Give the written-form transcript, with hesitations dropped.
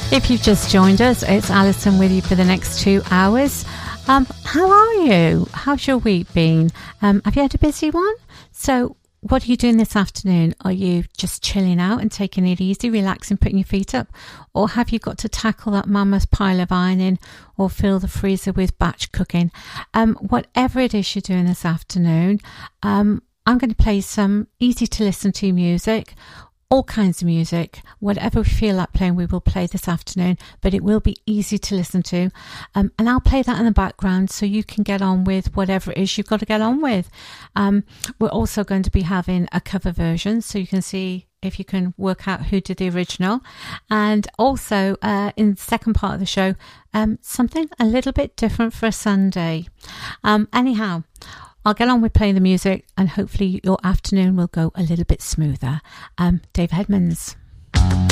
If you've just joined us, it's Alison with you for the next 2 hours. How are you? How's your week been? Have you had a busy one? So what are you doing this afternoon? Are you just chilling out and taking it easy, relaxing, putting your feet up? Or have you got to tackle that mammoth pile of ironing or fill the freezer with batch cooking? Whatever it is you're doing this afternoon, I'm going to play some easy to listen to music. All kinds of music, whatever we feel like playing, we will play this afternoon, but it will be easy to listen to. And I'll play that in the background so you can get on with whatever it is you've got to get on with. We're also going to be having a cover version so you can see if you can work out who did the original. And also in the second part of the show, something a little bit different for a Sunday. Anyhow, I'll get on with playing the music and hopefully your afternoon will go a little bit smoother. Dave Edmunds.